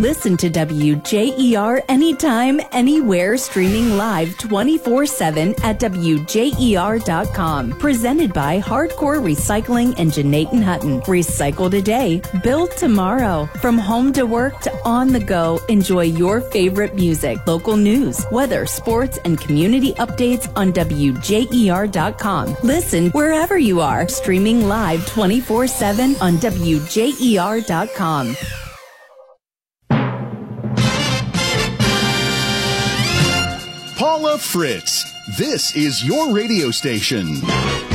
Listen to WJER anytime, anywhere, streaming live 24/7 at WJER.com. Presented by Hardcore Recycling and Janaten Hutton. Recycle today, build tomorrow. From home to work to on the go, enjoy your favorite music, local news, weather, sports, and community updates on WJER.com. Listen wherever you are, streaming live 24/7 on WJER.com. Paula Fritz, this is your radio station.